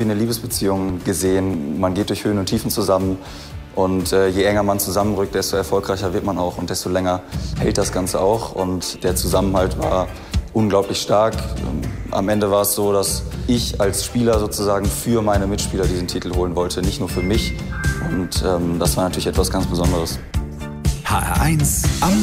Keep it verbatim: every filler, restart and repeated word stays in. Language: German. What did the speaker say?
eine Liebesbeziehung gesehen. Man geht durch Höhen und Tiefen zusammen. Und äh, je enger man zusammenrückt, desto erfolgreicher wird man auch und desto länger hält das Ganze auch. Und der Zusammenhalt war unglaublich stark. Am Ende war es so, dass ich als Spieler sozusagen für meine Mitspieler diesen Titel holen wollte, nicht nur für mich. Und ähm, das war natürlich etwas ganz Besonderes. H R eins am